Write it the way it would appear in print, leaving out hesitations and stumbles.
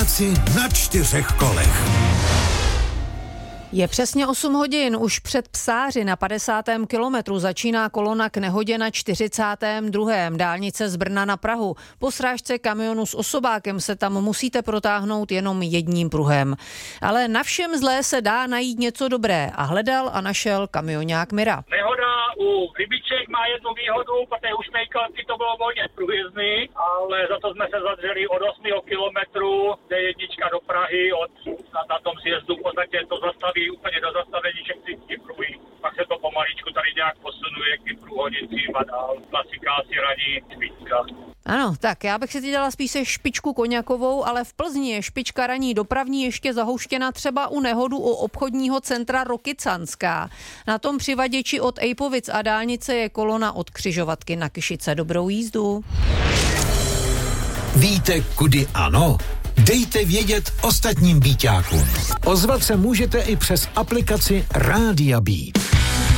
práci na 4 kolech. Je přesně 8 hodin, už před Psáři na 50. kilometru začíná kolona k nehodě na 42. dálnice z Brna na Prahu. Po srážce kamionu s osobákem se tam musíte protáhnout jenom jedním pruhem. Ale na všem zlé se dá najít něco dobré a hledal a našel kamionák Mira. Nehoda u Rybiček má jednu výhodu, protože už nejkladky to bylo volně průjezdný, ale za to jsme se zadřeli od 8. kilometru, kde jednička do Prahy, na tom sjezdu v podstatě to zastaví úplně do zastavení všech pruhy. Pak se to pomaličku tady nějak posunuje k tím průhodnicím a dál. Klasika asi raní špička. Ano, tak já bych si teď dala spíše špičku koněkovou, ale v Plzni je špička raní dopravní ještě zahouštěna třeba u nehodu u obchodního centra Rokycanská. Na tom přivaděči od Ejpovic a dálnice je kolona od křižovatky na Kyšice. Dobrou jízdu. Víte, kudy ano? Dejte vědět ostatním Bíťákům. Ozvat se můžete i přes aplikaci Rádia Beat.